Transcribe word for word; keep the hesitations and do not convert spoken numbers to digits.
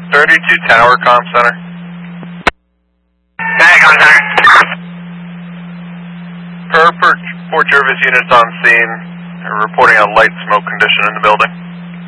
thirty-two Tower, Comm Center. Hey, Comm Center. Per Port, Port Jervis units on scene, reporting a light smoke condition in the building.